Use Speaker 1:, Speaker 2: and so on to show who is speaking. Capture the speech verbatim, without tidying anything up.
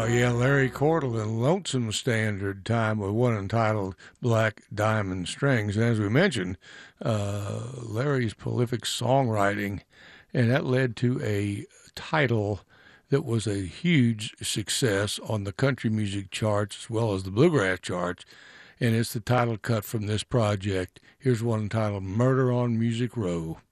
Speaker 1: yeah, Larry Cordelin, Lonesome Standard Time with one entitled Black Diamond Strings. And as we mentioned, uh, Larry's prolific songwriting, and that led to a title that was a huge success on the country music charts as well as the bluegrass charts. And it's the title cut from this project. Here's one entitled Murder on Music Row.